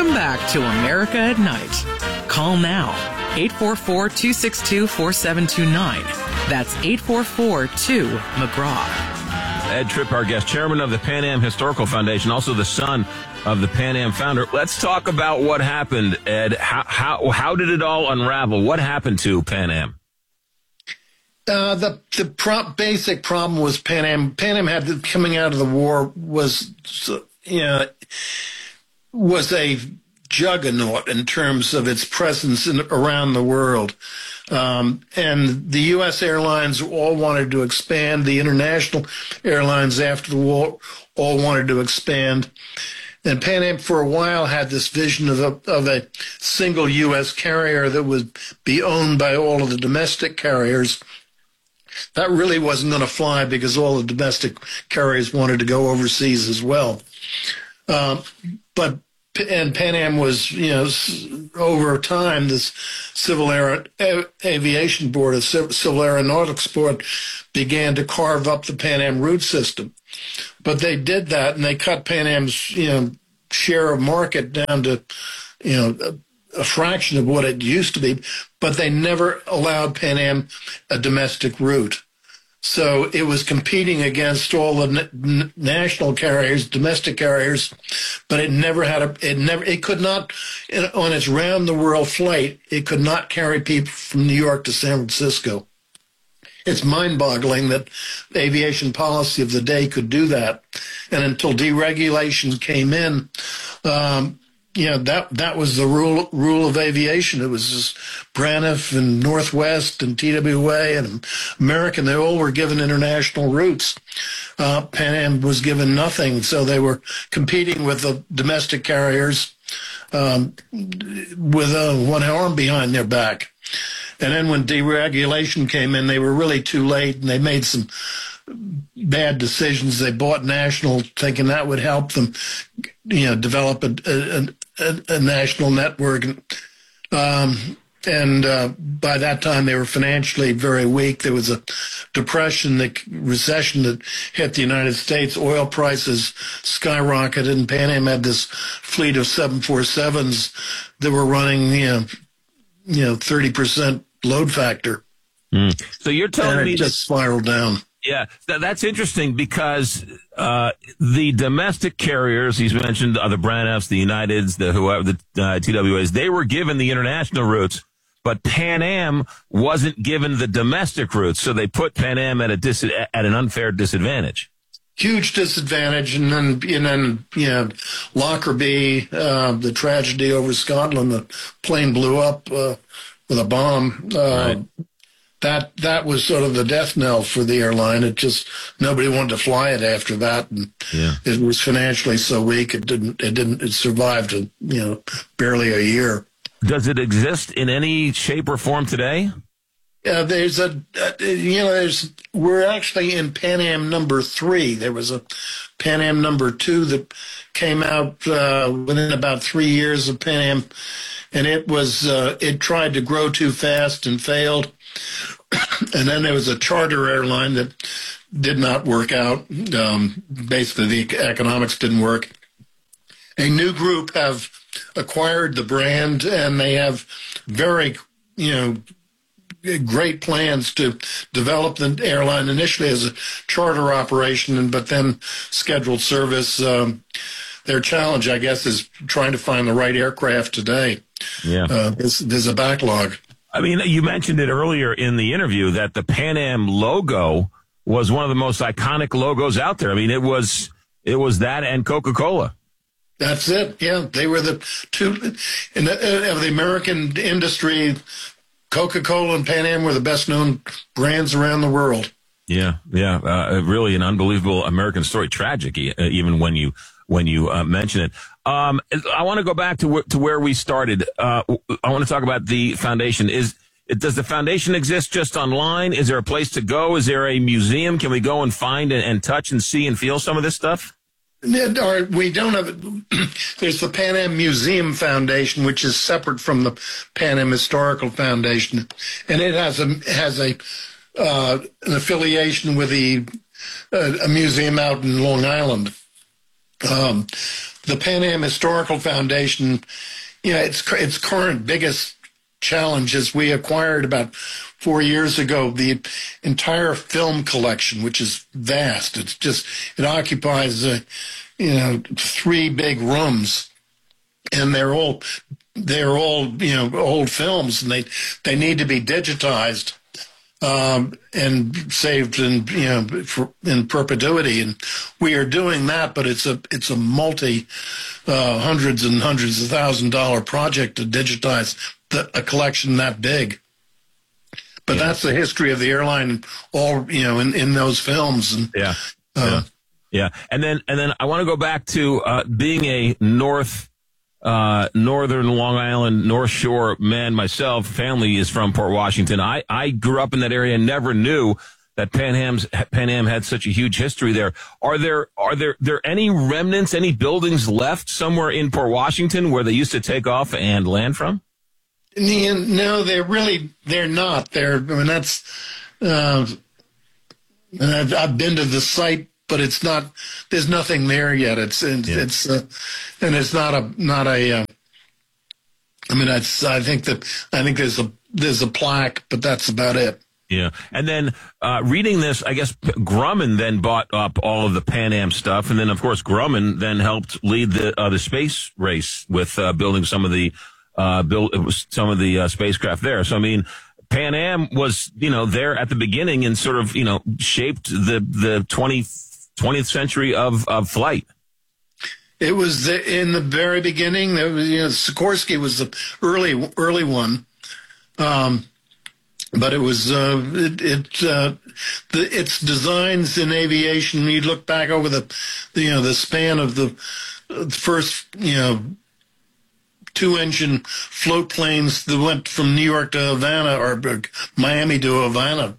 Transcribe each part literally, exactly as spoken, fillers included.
Welcome back to America at Night. Call now, eight four four, two six two, four seven two nine. That's eight four four, two, McGraw. Ed Tripp, our guest, chairman of the Pan Am Historical Foundation, also the son of the Pan Am founder. Let's talk about what happened, Ed. How how, how did it all unravel? What happened to Pan Am? Uh, the the pro- basic problem was Pan Am. Pan Am had coming out of the war was you know was a juggernaut in terms of its presence in, around the world, um, and the U S airlines all wanted to expand. The international airlines after the war all wanted to expand, and Pan Am for a while had this vision of a, of a single U S carrier that would be owned by all of the domestic carriers. That really wasn't going to fly because all the domestic carriers wanted to go overseas as well. Um, but and Pan Am was, you know, over time, this Civil Aer- Aviation Board of Civil Aeronautics Board began to carve up the Pan Am route system. But they did that, and they cut Pan Am's, you know, share of market down to, you know, a, a fraction of what it used to be. But they never allowed Pan Am a domestic route. So it was competing against all the n- national carriers, domestic carriers, but it never had a, it never, it could not, on its round the world flight, it could not carry people from New York to San Francisco. It's mind-boggling that the aviation policy of the day could do that. And until deregulation came in, um, you know, that that was the rule rule of aviation. It was just Braniff and Northwest and T W A and American. They all were given international routes. Uh, Pan Am was given nothing, so they were competing with the domestic carriers um, with uh, one arm behind their back. And then when deregulation came in, they were really too late, and they made some bad decisions. They bought National, thinking that would help them, you know, develop a, a, a, a national network. Um, and uh, by that time, they were financially very weak. There was a depression, the recession that hit the United States. Oil prices skyrocketed, and Pan Am had this fleet of seven forty-sevens that were running, you know, you know, thirty percent load factor. Mm. So you're telling and it me just that- spiraled down. Yeah, th- that's interesting because uh, the domestic carriers he's mentioned, uh, the Braniffs, the Uniteds, the whoever, the uh, T W As, they were given the international routes, but Pan Am wasn't given the domestic routes, so they put Pan Am at a dis- at an unfair disadvantage. Huge disadvantage, and then and then you know, Lockerbie, uh, the tragedy over Scotland, the plane blew up uh, with a bomb. Uh, right. That that was sort of the death knell for the airline. It just nobody wanted to fly it after that, and yeah. it was financially so weak it didn't it didn't it survived you know barely a year. Does it exist in any shape or form today? Yeah, there's a uh, you know there's we're actually in Pan Am number three. There was a Pan Am number two that came out uh, within about three years of Pan Am, and it was uh, it tried to grow too fast and failed. And then there was a charter airline that did not work out. Um, basically, the economics didn't work. A new group have acquired the brand, and they have very, you know, great plans to develop the airline initially as a charter operation, but then scheduled service. Um, their challenge, I guess, is trying to find the right aircraft today. Yeah, uh, there's, there's a backlog. I mean, you mentioned it earlier in the interview that the Pan Am logo was one of the most iconic logos out there. I mean, it was it was that and Coca-Cola. That's it. Yeah, they were the two in the, of the American industry. Coca-Cola and Pan Am were the best known brands around the world. Yeah, yeah, uh, really an unbelievable American story. Tragic, even when you when you uh, mention it. Um, I want to go back to wh- to where we started. Uh, I want to talk about the foundation. Is does the foundation exist just online? Is there a place to go? Is there a museum? Can we go and find and, and touch and see and feel some of this stuff? Or we don't have. There's the Pan Am Museum Foundation, which is separate from the Pan Am Historical Foundation, and it has a has a uh, an affiliation with the uh, a museum out in Long Island. Um, the Pan Am Historical Foundation, you know, its its current biggest challenge is we acquired about four years ago the entire film collection, which is vast. It's just it occupies uh, you know three big rooms, and they're all they're all you know old films, and they they need to be digitized. Um, and saved in you know for, in perpetuity, and we are doing that. But it's a it's a multi uh, hundreds and hundreds of thousand dollar project to digitize the, a collection that big. But yeah. That's the history of the airline, all you know in, in those films. And yeah, uh, yeah, yeah. And then and then I want to go back to uh, being a North. Uh, Northern Long Island, North Shore man myself, family is from Port Washington. I, I grew up in that area and never knew that Pan Am's, Pan Am had such a huge history there. Are there, are there, there any remnants, any buildings left somewhere in Port Washington where they used to take off and land from? No, they're really, they're not. They're, I mean, that's, uh, I've, I've been to the site, but it's not. There's nothing there yet. It's it's, yeah. it's uh, and it's not a not a. Uh, I mean, it's, I think that I think there's a there's a plaque, but that's about it. Yeah, and then uh, reading this, I guess Grumman then bought up all of the Pan Am stuff, and then of course Grumman then helped lead the uh, the space race with uh, building some of the uh, build some of the uh, spacecraft there. So I mean. Pan Am was, you know, there at the beginning and sort of, you know, shaped the, the twentieth century of, of flight. It was the, in the very beginning. There was, you know, Sikorsky was the early, early one. Um, but it was, uh, it, it uh, the, its designs in aviation, you look back over the, the you know, the span of the uh, first, you know, two-engine float planes that went from New York to Havana or Miami to Havana,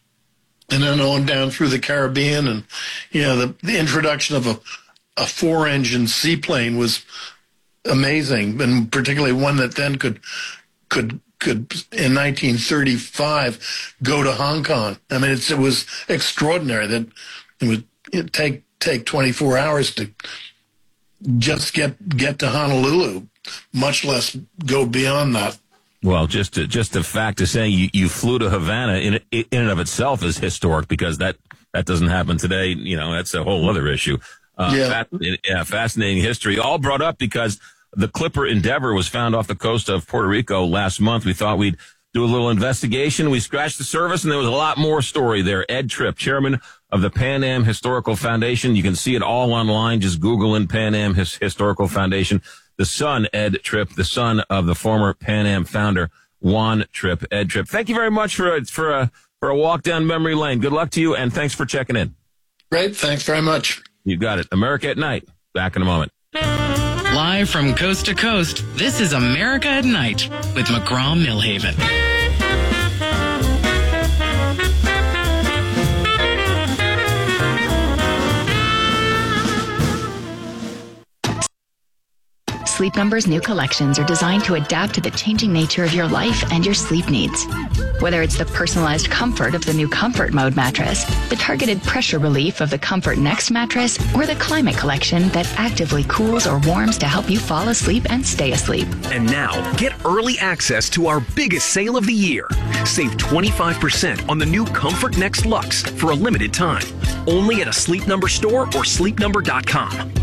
and then on down through the Caribbean. And, you know, the, the introduction of a, a four-engine seaplane was amazing, and particularly one that then could, could, could in nineteen thirty-five go to Hong Kong. I mean, it's, it was extraordinary that it would it'd take take twenty-four hours to just get get to Honolulu, much less go beyond that. Well, just to, just the fact of saying you, you flew to Havana in in and of itself is historic, because that, that doesn't happen today. You know, that's a whole other issue. Uh, yeah. Fat, yeah, fascinating history, all brought up because the Clipper Endeavor was found off the coast of Puerto Rico last month. We thought we'd do a little investigation. We scratched the surface, and there was a lot more story there. Ed Tripp, chairman of the Pan Am Historical Foundation. You can see it all online. Just Google in Pan Am His- Historical Foundation. The son, Ed Tripp, the son of the former Pan Am founder, Juan Tripp. Ed Tripp, thank you very much for a, for a, for a walk down memory lane. Good luck to you, and thanks for checking in. Great. Thanks very much. You got it. America at Night. Back in a moment. Live from coast to coast, this is America at Night with McGraw-Millhaven. Sleep Number's new collections are designed to adapt to the changing nature of your life and your sleep needs. Whether it's the personalized comfort of the new Comfort Mode mattress, the targeted pressure relief of the Comfort Next mattress, or the Climate Collection that actively cools or warms to help you fall asleep and stay asleep. And now, get early access to our biggest sale of the year. Save twenty-five percent on the new Comfort Next Luxe for a limited time. Only at a Sleep Number store or sleep number dot com.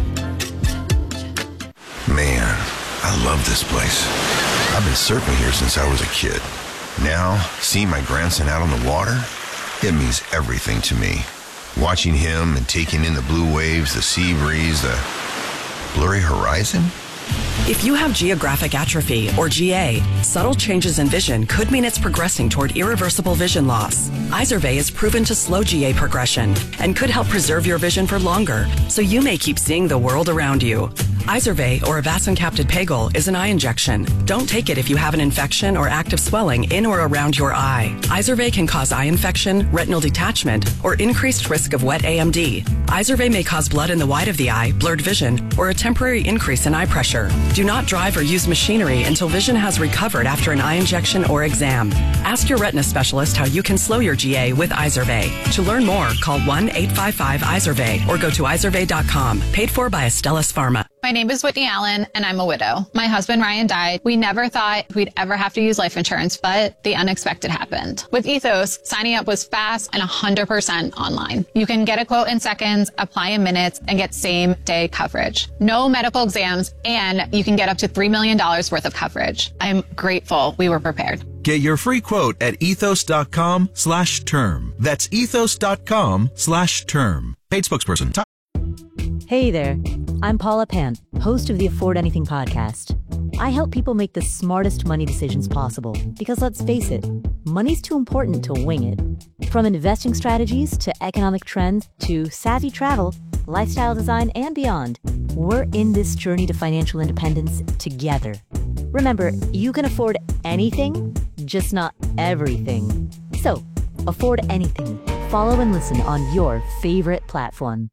Man, I love this place. I've been surfing here since I was a kid. Now, seeing my grandson out on the water, it means everything to me. Watching him and taking in the blue waves, the sea breeze, the blurry horizon. If you have geographic atrophy, or G A, subtle changes in vision could mean it's progressing toward irreversible vision loss. Izervay is proven to slow G A progression and could help preserve your vision for longer, so you may keep seeing the world around you. Izervay, or avacincaptad pegol, is an eye injection. Don't take it if you have an infection or active swelling in or around your eye. Izervay can cause eye infection, retinal detachment, or increased risk of wet A M D. Izervay may cause blood in the white of the eye, blurred vision, or a temporary increase in eye pressure. Do not drive or use machinery until vision has recovered after an eye injection or exam. Ask your retina specialist how you can slow your G A with Izervay. To learn more, call one eight five five Izervay or go to izervay dot com. Paid for by Astellas Pharma. My name is Whitney Allen, and I'm a widow. My husband, Ryan, died. We never thought we'd ever have to use life insurance, but the unexpected happened. With Ethos, signing up was fast and one hundred percent online. You can get a quote in seconds, apply in minutes, and get same-day coverage. No medical exams, and you can get up to three million dollars worth of coverage. I'm grateful we were prepared. Get your free quote at ethos.com slash term. That's ethos.com slash term. Paid spokesperson. Top. Hey there. I'm Paula Pant, host of the Afford Anything podcast. I help people make the smartest money decisions possible because, let's face it, money's too important to wing it. From investing strategies to economic trends to savvy travel, lifestyle design, and beyond, we're in this journey to financial independence together. Remember, you can afford anything, just not everything. So, afford anything. Follow and listen on your favorite platform.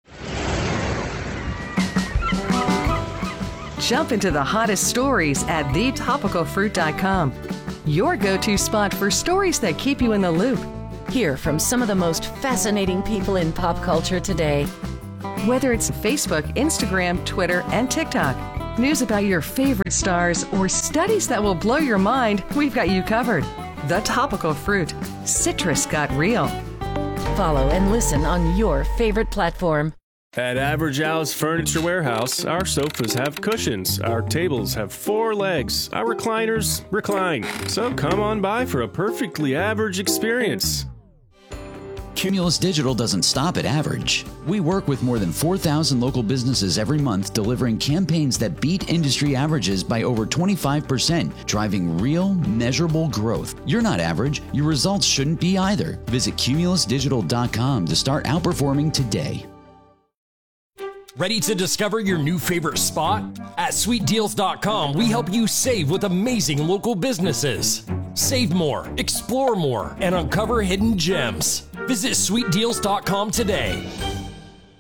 Jump into the hottest stories at the topical fruit dot com. Your go-to spot for stories that keep you in the loop. Hear from some of the most fascinating people in pop culture today. Whether it's Facebook, Instagram, Twitter, and TikTok, news about your favorite stars, or studies that will blow your mind, we've got you covered. The Topical Fruit. Citrus got real. Follow and listen on your favorite platform. At Average Al's Furniture Warehouse, our sofas have cushions, our tables have four legs, our recliners recline. So come on by for a perfectly average experience. Cumulus Digital doesn't stop at average. We work with more than four thousand local businesses every month, delivering campaigns that beat industry averages by over twenty-five percent, driving real, measurable growth. You're not average. Your results shouldn't be either. Visit cumulus digital dot com to start outperforming today. Ready to discover your new favorite spot? At sweet deals dot com, we help you save with amazing local businesses. Save more, explore more, and uncover hidden gems. Visit sweet deals dot com today.